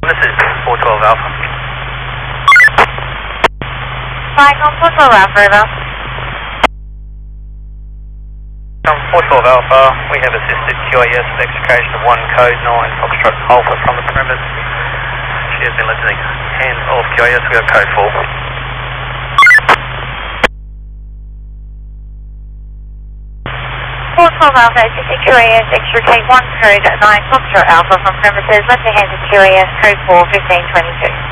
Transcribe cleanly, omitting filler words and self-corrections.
premises, 412 Alpha. Viacom 412 Alpha, over. 412 Alpha, we have assisted QAS with extrication of 1 code 9 Foxtrot Alpha from the premise. She has been left in the hands of QAS, we have code 4. Alpha, assisted QAS, extricate 1 code 9 Foxtrot Alpha from premises, left in the hands of QAS, code 4, 1522.